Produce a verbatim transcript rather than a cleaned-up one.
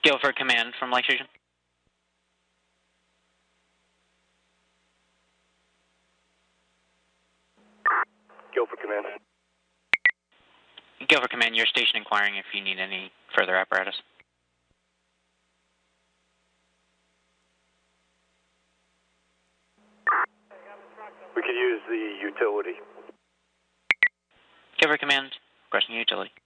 Guilford Command from Lake Station. Guilford Command. Guilford Command, your station inquiring if you need any further apparatus. We could use the utility. Guilford Command, requesting utility.